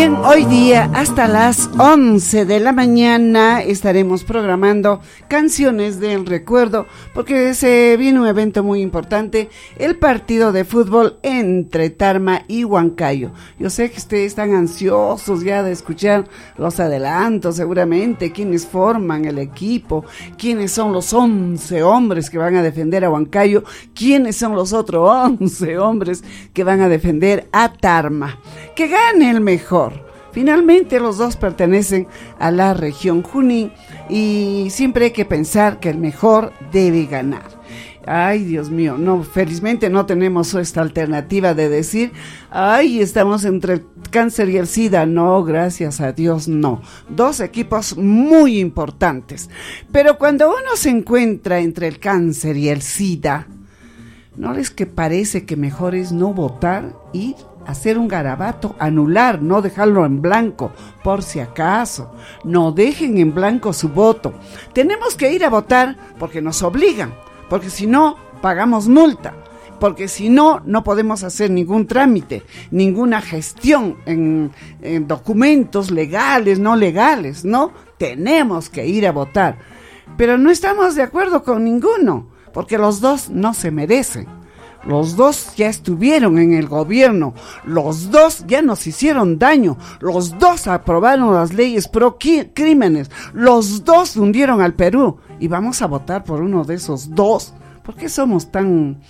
Bien, hoy día hasta las 11 de la mañana estaremos programando canciones del recuerdo porque se viene un evento muy importante, el partido de fútbol entre Tarma y Huancayo. Yo sé que ustedes están ansiosos ya de escuchar los adelantos, seguramente, quiénes forman el equipo, quiénes son los 11 hombres que van a defender a Huancayo, quiénes son los otros 11 hombres que van a defender a Tarma. Que gane el mejor. Finalmente los dos pertenecen a la región Junín y siempre hay que pensar que el mejor debe ganar. Ay, Dios mío, no, felizmente no tenemos esta alternativa de decir, ay, estamos entre el cáncer y el SIDA. No, gracias a Dios, no. Dos equipos muy importantes. Pero cuando uno se encuentra entre el cáncer y el SIDA, ¿no les que parece que mejor es no votar, ir hacer un garabato, anular, no dejarlo en blanco, por si acaso? No dejen en blanco su voto. Tenemos que ir a votar porque nos obligan, porque si no, pagamos multa, porque si no, no podemos hacer ningún trámite, ninguna gestión en documentos legales, no legales, ¿no? Tenemos que ir a votar. Pero no estamos de acuerdo con ninguno, porque los dos no se merecen. Los dos ya estuvieron en el gobierno, los dos ya nos hicieron daño, los dos aprobaron las leyes pro crímenes, los dos hundieron al Perú y vamos a votar por uno de esos dos. ¿Por qué somos tan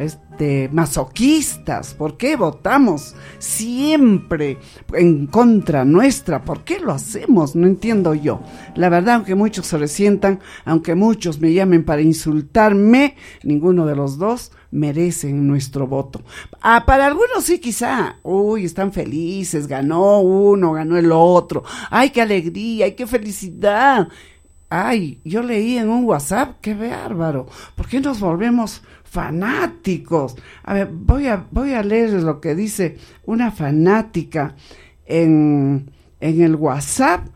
masoquistas? ¿Por qué votamos siempre en contra nuestra? ¿Por qué lo hacemos? No entiendo yo. La verdad, aunque muchos se resientan, aunque muchos me llamen para insultarme, ninguno de los dos merecen nuestro voto. Para algunos sí, quizá, están felices, ganó uno, ganó el otro. ¡Ay, qué alegría! ¡Ay, qué felicidad! Ay, yo leí en un WhatsApp, qué bárbaro, ¿por qué nos volvemos fanáticos? A ver, voy a leer lo que dice una fanática en el WhatsApp,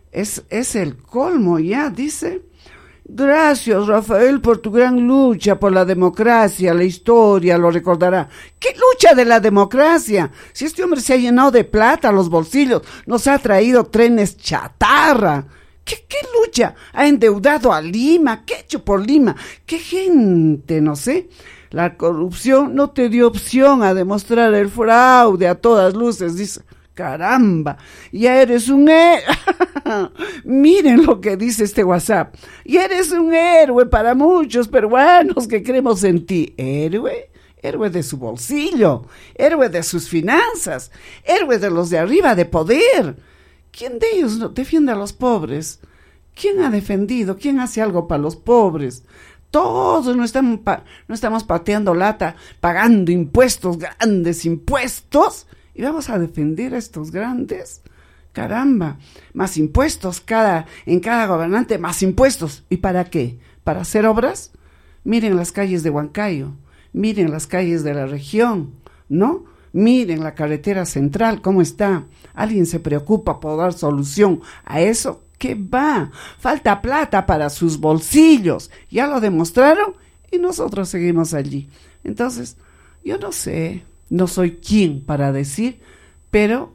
es el colmo ya, dice: gracias, Rafael, por tu gran lucha por la democracia, la historia lo recordará. ¿Qué lucha de la democracia? Si este hombre se ha llenado de plata a los bolsillos, nos ha traído trenes chatarra. ¿Qué lucha? Ha endeudado a Lima. ¿Qué ha hecho por Lima? ¿Qué gente? No sé. La corrupción no te dio opción a demostrar el fraude a todas luces, dice. Caramba, ya eres un héroe. Miren lo que dice este WhatsApp. Ya eres un héroe para muchos peruanos que creemos en ti. ¿Héroe? Héroe de su bolsillo, héroe de sus finanzas, héroe de los de arriba de poder. ¿Quién de ellos defiende a los pobres? ¿Quién ha defendido? ¿Quién hace algo para los pobres? Todos no estamos pateando lata, pagando impuestos, grandes impuestos, y vamos a defender a estos grandes. Caramba, más impuestos en cada gobernante, más impuestos. ¿Y para qué? ¿Para hacer obras? Miren las calles de Huancayo, miren las calles de la región, ¿no? Miren la carretera central, ¿cómo está? ¿Alguien se preocupa por dar solución a eso? ¿Qué va? Falta plata para sus bolsillos. Ya lo demostraron y nosotros seguimos allí. Entonces, yo no sé, no soy quien para decir, pero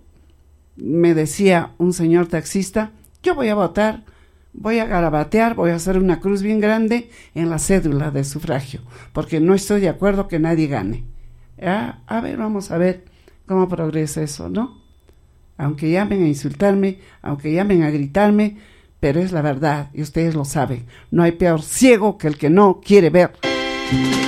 me decía un señor taxista, yo voy a votar, voy a garabatear, voy a hacer una cruz bien grande en la cédula de sufragio, porque no estoy de acuerdo que nadie gane. A ver, vamos a ver cómo progresa eso, ¿no? Aunque llamen a insultarme, aunque llamen a gritarme, pero es la verdad y ustedes lo saben. No hay peor ciego que el que no quiere ver.